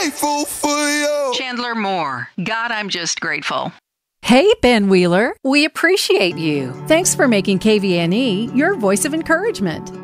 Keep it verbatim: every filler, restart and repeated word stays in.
grateful for you. Chandler Moore. God, I'm just grateful. Hey, Ben Wheeler. We appreciate you. Thanks for making K V N E your voice of encouragement.